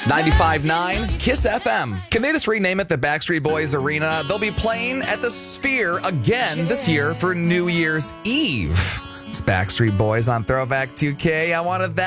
95.9 Kiss FM. Can they just rename it the Backstreet Boys Arena? They'll be playing at the Sphere again this year for New Year's Eve. It's Backstreet Boys on Throwback 2K. I wanted that.